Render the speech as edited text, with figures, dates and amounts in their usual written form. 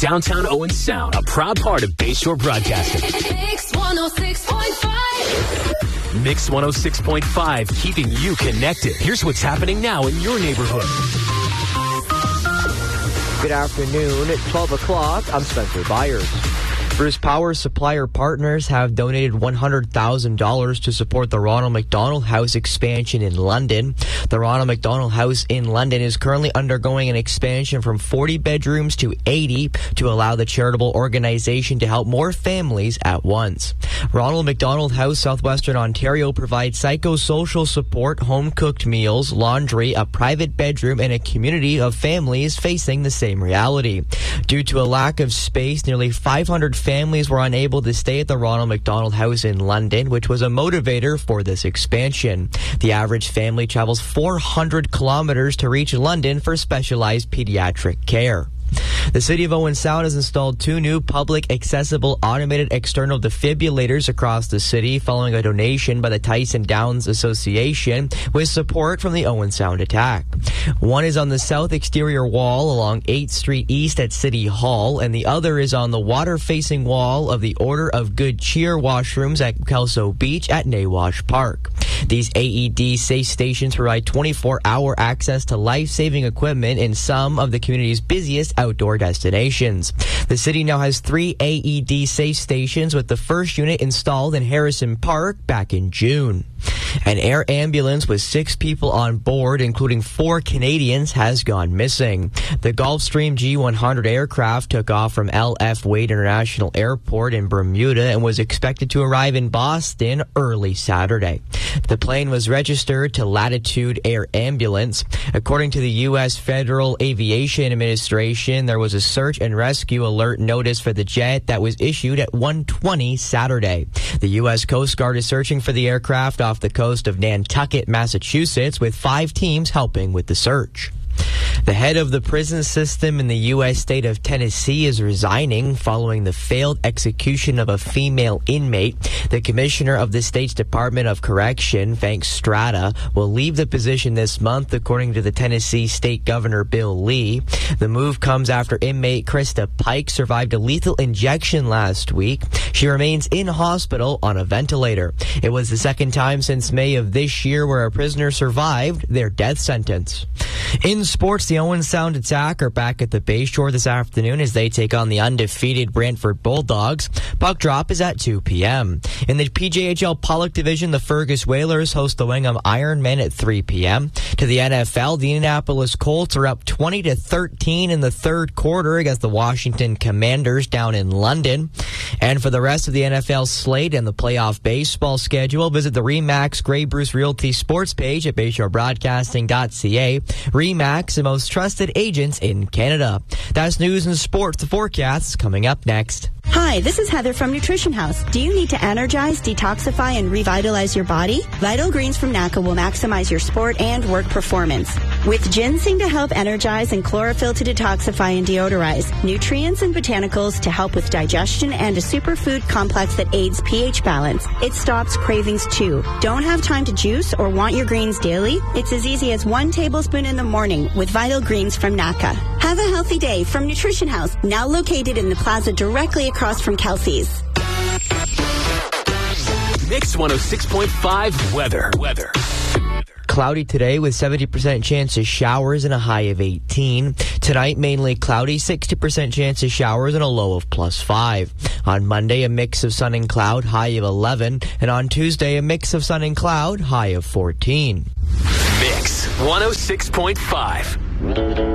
Downtown Owen Sound, a proud part of Bayshore Broadcasting. Mix 106.5. Mix 106.5, keeping you connected. Here's what's happening now in your neighborhood. Good afternoon. At 12 o'clock, I'm Spencer Byers. Bruce Power Supplier Partners have donated $100,000 to support the Ronald McDonald House expansion in London. The Ronald McDonald House in London is currently undergoing an expansion from 40 bedrooms to 80 to allow the charitable organization to help more families at once. Ronald McDonald House, Southwestern Ontario, provides psychosocial support, home-cooked meals, laundry, a private bedroom, and a community of families facing the same reality. Due to a lack of space, nearly 500 families were unable to stay at the Ronald McDonald House in London, which was a motivator for this expansion. The average family travels 400 kilometers to reach London for specialized pediatric care. The City of Owen Sound has installed 2 new public accessible automated external defibrillators across the city following a donation by the Tyson Downs Association with support from the Owen Sound attack. One is on the south exterior wall along 8th Street East at City Hall, and the other is on the water-facing wall of the Order of Good Cheer washrooms at Kelso Beach at Nawash Park. These AED safe stations provide 24-hour access to life-saving equipment in some of the community's busiest outdoor destinations. The city now has 3 AED safe stations, with the first unit installed in Harrison Park back in June. An air ambulance with 6 people on board, including 4 Canadians, has gone missing. The Gulfstream G100 aircraft took off from L.F. Wade International Airport in Bermuda and was expected to arrive in Boston early Saturday. The plane was registered to Latitude Air Ambulance. According to the U.S. Federal Aviation Administration, there was a search and rescue alert notice for the jet that was issued at 1:20 Saturday. The U.S. Coast Guard is searching for the aircraft off the coast of Nantucket, Massachusetts, with 5 teams helping with the search. The head of the prison system in the U.S. state of Tennessee is resigning following the failed execution of a female inmate. The commissioner of the state's Department of Correction, Frank Strata, will leave the position this month, according to the Tennessee State Governor Bill Lee. The move comes after inmate Krista Pike survived a lethal injection last week. She remains in hospital on a ventilator. It was the second time since May of this year where a prisoner survived their death sentence. In sports, the Owen Sound Attack are back at the Bayshore this afternoon as they take on the undefeated Brantford Bulldogs. Puck drop is at 2 p.m. In the PJHL Pollock Division, the Fergus Whalers host the Wingham Ironmen at 3 p.m. To the NFL, the Indianapolis Colts are up 20-13 in the third quarter against the Washington Commanders down in London. And for the rest of the NFL slate and the playoff baseball schedule, visit the RE/MAX Grey Bruce Realty sports page at BayshoreBroadcasting.ca. RE/MAX, the most trusted agents in Canada. That's news and sports. The forecast coming up next. Hi, this is Heather from Nutrition House. Do you need to energize, detoxify, and revitalize your body? Vital Greens from NACA will maximize your sport and work performance. With ginseng to help energize and chlorophyll to detoxify and deodorize, nutrients and botanicals to help with digestion, and a superfood complex that aids pH balance, it stops cravings too. Don't have time to juice or want your greens daily? It's as easy as 1 tablespoon in the morning with Vital Greens from NACA. Have a healthy day from Nutrition House, now located in the plaza directly across from Kelsey's. Mix 106.5 weather. Cloudy today with 70% chance of showers and a high of 18. Tonight, mainly cloudy, 60% chance of showers and a low of +5. On Monday, a mix of sun and cloud, high of 11. And on Tuesday, a mix of sun and cloud, high of 14. Mix 106.5.